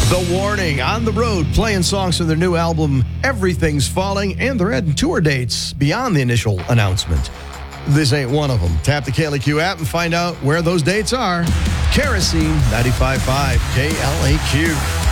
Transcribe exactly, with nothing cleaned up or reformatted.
The Warning on the road, playing songs from their new album, Everything's Falling, and they're adding tour dates beyond the initial announcement. This ain't one of them. Tap the K L A Q app and find out where those dates are. Kerosene, ninety-five point five K L A Q.